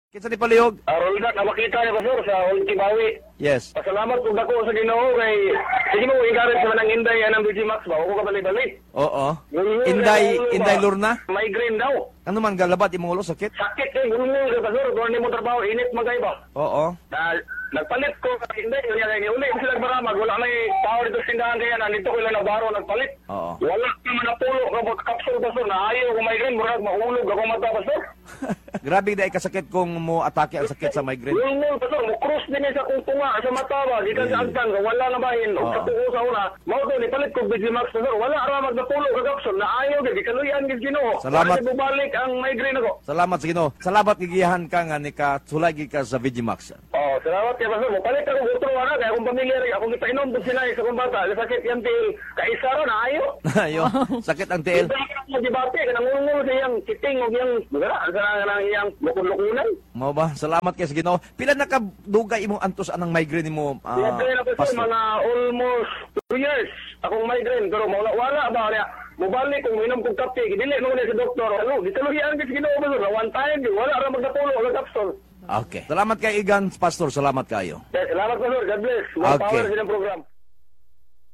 Kinsa ni palihog? Rolda, nakakita niya Pastor sa Ultimawi. Yes. Pasalamat kung dako sa Ginoo kay sige mo encourage sa manang Inday anang BG Max ba o ko balik-balik. Oo. Inday Lurna? Migraine daw. Ano man galabat imong ulo sakit? Sakit kay gulungol ka Pastor, kung mo trabaho init magay ba. Oo. Nagpalit ko kasi hindi kaya kay uli sila maramag wala may tao dito sa tindahan kaya nandito ko lang na baro nagpalit. Oo. Wala naman na pulo ka kapsul Pastor na ayaw ko migraine murag mahulog ako mata Pastor. Grabe dai kasakit kung mo atake ang sakit sa migraine. Gulungol Pastor mo cross din sa kung tunga sa mata ba di ka sa agtan wala na bahin o sa tuko sa una mao to ni palit ko BG Max Pastor wala ra magnapulo ka kapsul na ayaw gid kaluyan gid Ginoo. Salamat. Kasi bumalik ang migraine ako. Salamat sa Ginoo. Salamat gigiyahan ka nga ni ka sulagi ka sa Vigimax. Oh, salamat kay Pastor. Palit ako utro ana kay akong pamilya rin akong ipainom pud sila sa kong bata. Sakit yan til kaisa ra na ayo. Ayo, sakit ang tiil. Mo dibate kanang ngulungol sa iyang kiting o iyang magara sa iyang lukon-lukunan. Mao ba? Salamat kay sa Ginoo. Pila na ka dugay imong antos anang migraine nimo? Migraine ako sa mga almost 2 years akong migraine pero wala ba niya. Mubalik kung minom kong kape, dili mo na sa doktor. Ano, gitaluhian gid Ginoo ba one time wala ra magnapulo og kapsul. Okay. Salamat kay Igan Pastor. Salamat kayo. Salamat Pastor. God bless. More Okay. power sa inyong program.